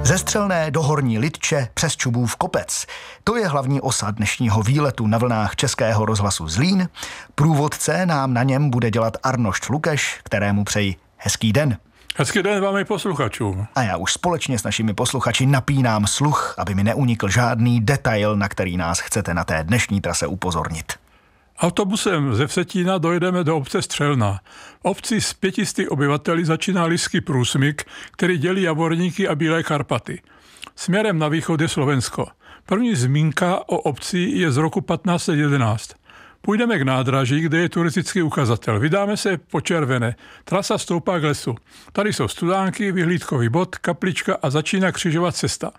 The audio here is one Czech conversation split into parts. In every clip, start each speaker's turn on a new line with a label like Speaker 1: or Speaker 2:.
Speaker 1: Ze Střelné do Horní Lidče přes Čubův kopec. To je hlavní osa dnešního výletu na vlnách Českého rozhlasu Zlín. Průvodce nám na něm bude dělat Arnošt Lukeš, kterému přeji hezký den.
Speaker 2: Hezký den vám i posluchačům.
Speaker 1: A já už společně s našimi posluchači napínám sluch, aby mi neunikl žádný detail, na který nás chcete na té dnešní trase upozornit.
Speaker 2: Autobusem ze Vsetína dojdeme do obce Střelná. V obci s 500 obyvateli začíná Lyský průsmyk, který dělí Javorníky a Bílé Karpaty. Směrem na východ je Slovensko. První zmínka o obci je z roku 1511. Půjdeme k nádraží, kde je turistický ukazatel. Vydáme se po Červené. Trasa stoupá k lesu. Tady jsou studánky, vyhlídkový bod, kaplička a začíná křižovat cesta.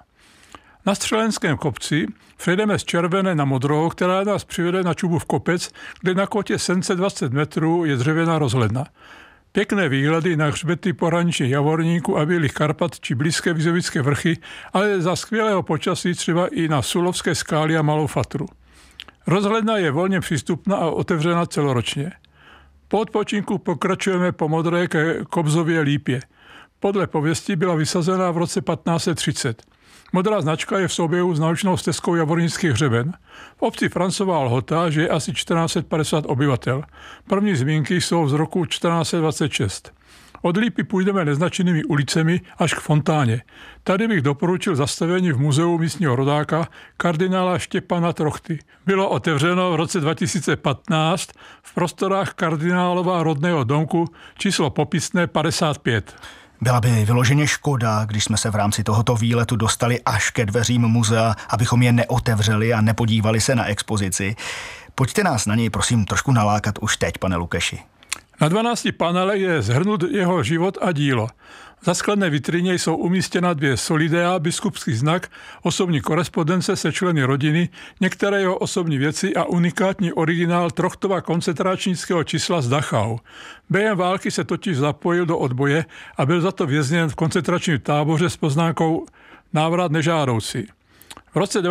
Speaker 2: Na Střelenském kopci přejdeme z Červené na Modrou, která nás přivede na Čubův kopec, kde na kotě 720 metrů je dřevěná rozhledna. Pěkné výhledy na hřbety pohraničních Javorníků a Bílých Karpat či blízké Vizovické vrchy, ale za skvělého počasí třeba i na Sulovské skály a Malou Fatru. Rozhledna je volně přístupná a otevřená celoročně. Po odpočinku pokračujeme po Modré ke Kobzově lípě. Podle pověsti byla vysazena v roce 1530. Modrá značka je v souběhu s naučnou stezkou Javornický hřeben. V obci Francová Lhota žije asi 1450 obyvatel. První zmínky jsou z roku 1426. Od Lípy půjdeme neznačenými ulicemi až k fontáně. Tady bych doporučil zastavení v muzeu místního rodáka kardinála Štěpana Trochty. Bylo otevřeno v roce 2015 v prostorách kardinálova rodného domku číslo popisné 55.
Speaker 1: Byla by vyloženě škoda, když jsme se v rámci tohoto výletu dostali až ke dveřím muzea, abychom je neotevřeli a nepodívali se na expozici. Pojďte nás na něj prosím trošku nalákat už teď, pane Lukeši.
Speaker 2: Na 12 panelech je shrnut jeho život a dílo. Za sklené vitrině jsou umístěna 2 solidea, biskupský znak, osobní korespondence se členy rodiny, některé jeho osobní věci a unikátní originál Trochtova koncentračnického čísla z Dachau. Během války se totiž zapojil do odboje a byl za to vězněn v koncentračním táboře s poznámkou návrat nežádoucí. V roce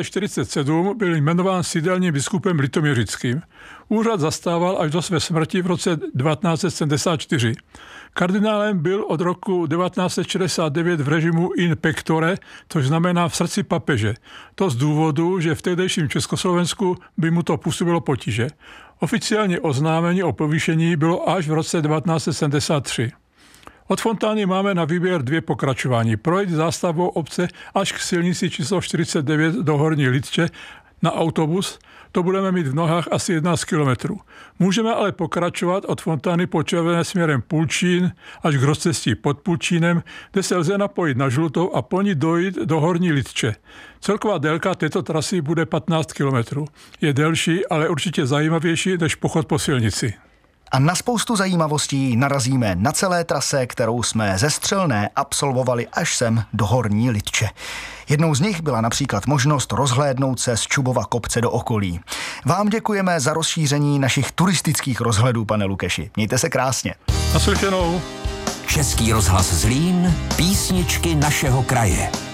Speaker 2: 1947 byl jmenován sídelním biskupem litoměřickým. Úřad zastával až do své smrti v roce 1974. Kardinálem byl od roku 1969 v režimu in pectore, což znamená v srdci papeže. To z důvodu, že v tehdejším Československu by mu to působilo potíže. Oficiální oznámení o povýšení bylo až v roce 1973. Od fontány máme na výběr 2 pokračování. Projít zástavbou obce až k silnici číslo 49 do Horní Lidče na autobus, to budeme mít v nohách asi 11 kilometrů. Můžeme ale pokračovat od fontány po Červené směrem Pulčín až k rozcestí pod Pulčínem, kde se lze napojit na Žlutou a po ní dojít do Horní Lidče. Celková délka této trasy bude 15 kilometrů. Je delší, ale určitě zajímavější než pochod po silnici.
Speaker 1: A na spoustu zajímavostí narazíme na celé trase, kterou jsme ze Střelné absolvovali až sem do Horní Lidče. Jednou z nich byla například možnost rozhlédnout se z Čubova kopce do okolí. Vám děkujeme za rozšíření našich turistických rozhledů, pane Lukeši. Mějte se krásně.
Speaker 2: Naslyšenou.
Speaker 3: Český rozhlas Zlín, písničky našeho kraje.